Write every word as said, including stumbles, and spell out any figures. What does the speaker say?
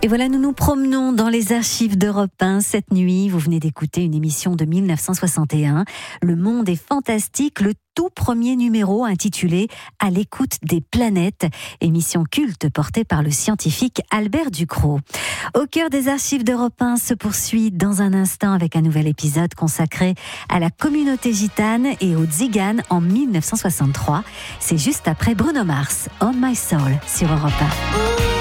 Et voilà, nous nous promenons dans les archives d'Europe un cette nuit. Vous venez d'écouter une émission de mille neuf cent soixante et un. Le monde est fantastique, le tout premier numéro intitulé « À l'écoute des planètes », émission culte portée par le scientifique Albert Ducrot. Au cœur des archives d'Europe un se poursuit dans un instant avec un nouvel épisode consacré à la communauté gitane et aux tziganes en mille neuf cent soixante-trois. C'est juste après Bruno Mars, On My Soul sur Europe un.